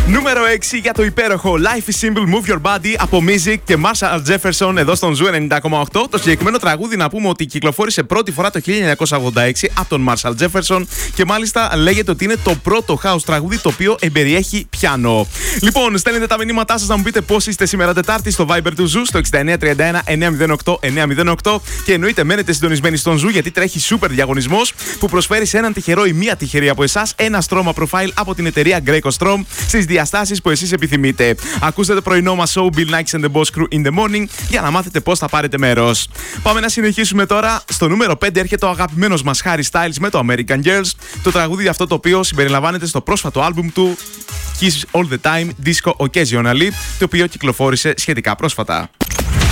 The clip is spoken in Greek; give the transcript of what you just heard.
Νούμερο 6 για το υπέροχο Life is Simple, Move Your Body από Music και Marshall Jefferson εδώ στον Ζου 90,8. Το συγκεκριμένο τραγούδι να πούμε ότι κυκλοφόρησε πρώτη φορά το 1986 από τον Marshall Jefferson και μάλιστα λέγεται ότι είναι το πρώτο house τραγούδι το οποίο εμπεριέχει πιάνο. Λοιπόν, στέλνετε τα μηνύματά σας να μου πείτε πώς είστε σήμερα Τετάρτη στο Viber του Ζου στο 6931 908 και εννοείται μένετε συντονισμένοι στον Ζου γιατί τρέχει σούπερ διαγωνισμός που προσφέρει σε έναν τυχερό ή μία τυχερή από εσάς ένα στρώμα profile από την εταιρεία Greco Strom στις διαστάσεις που εσείς επιθυμείτε. Ακούστε το πρωινό μας show Bill Nikes and the Boss Crew in the Morning για να μάθετε πώς θα πάρετε μέρος. Πάμε να συνεχίσουμε τώρα. Στο νούμερο 5 έρχεται ο αγαπημένος μας Harry Styles με το American Girls. Το τραγούδι αυτό το οποίο συμπεριλαμβάνεται στο πρόσφατο άλμπουμ του Kiss All the Time Disco Occasionally, το οποίο κυκλοφόρησε σχετικά πρόσφατα.